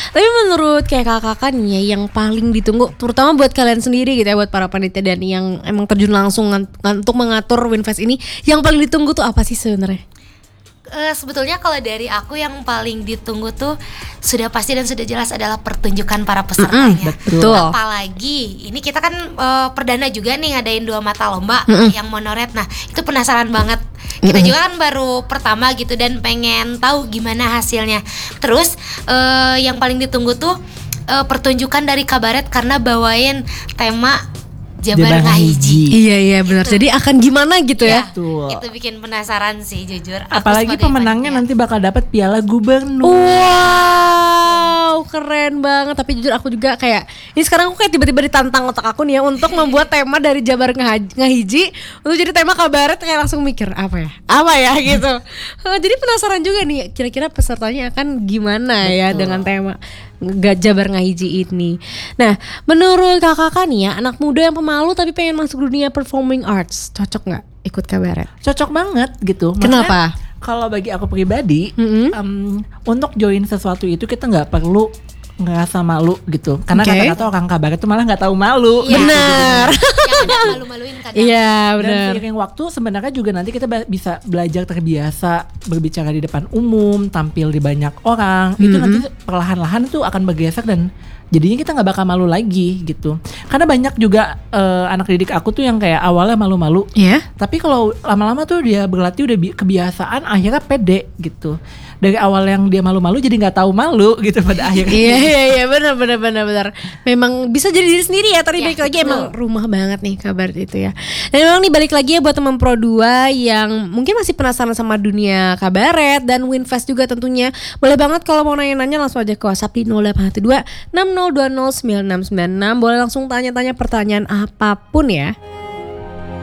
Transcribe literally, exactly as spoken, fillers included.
Tapi menurut kayak kakak-kakak nih ya, yang paling ditunggu terutama buat kalian sendiri gitu ya, buat para panitia dan yang emang terjun langsung ngan- ngan- untuk mengatur Winfest ini, yang paling ditunggu tuh apa sih sebenarnya? Uh, sebetulnya kalau dari aku yang paling ditunggu tuh sudah pasti dan sudah jelas adalah pertunjukan para pesertanya. Mm-mm, betul. Apalagi ini kita kan uh, perdana juga nih ngadain dua mata lomba Mm-mm. yang monoret. Nah itu penasaran banget. Kita Mm-mm. juga kan baru pertama gitu dan pengen tahu gimana hasilnya. Terus uh, yang paling ditunggu tuh uh, pertunjukan dari kabaret karena bawain tema Jabar Jabar Ngahiji. Iya iya benar. Itu. Jadi akan gimana gitu ya? Betul. Itu bikin penasaran sih jujur. Aku Apalagi sebagai pemenangnya panitia. nanti bakal dapat piala gubernur. Wow, keren banget. Tapi jujur aku juga kayak ini sekarang aku kayak tiba-tiba ditantang otak aku nih ya untuk membuat tema dari Jabar Ngahiji, Ngahiji untuk jadi tema kabaret, kayak langsung mikir apa ya, apa ya gitu. Eh, Jadi penasaran juga nih kira-kira pesertanya akan gimana ya dengan tema Nggak Jabar Ngahiji ini. Nah, menurut kakak-kakak nih ya, anak muda yang pemalu tapi pengen masuk dunia performing arts, cocok nggak ikut kabaret? Cocok banget gitu. Maksudnya, Kenapa? kalau bagi aku pribadi, Mm-mm. em, untuk join sesuatu itu kita nggak perlu ngerasa malu gitu. Karena Oke. kata-kata orang kabaret itu malah nggak tahu malu. Iya. Benar. Yang ada malu-maluin kadang. Iya Dan benar. seiring waktu sebenarnya juga nanti kita ba- bisa belajar terbiasa berbicara di depan umum, tampil di banyak orang. Itu Mhm. nanti perlahan-lahan itu akan bergeser dan jadinya kita nggak bakal malu lagi gitu. Karena banyak juga eh, anak didik aku tuh yang kayak awalnya malu-malu. Ya. Tapi kalau lama-lama tuh dia berlatih udah bi- kebiasaan, akhirnya pede gitu. Dari awal yang dia malu-malu jadi nggak tahu malu gitu pada akhirnya. Iya iya iya benar benar benar benar. Memang bisa jadi diri sendiri ya. Tadi Ya, balik lagi betul. emang rumah banget nih kabar itu ya. Dan memang nih balik lagi ya buat teman Pro dua yang mungkin masih penasaran sama dunia kabaret dan Winfest juga tentunya. Boleh banget kalau mau nanya-nanya langsung aja ke WhatsApp di nol delapan satu dua enam nol dua nol sembilan enam sembilan enam. Boleh langsung tanya-tanya pertanyaan apapun ya.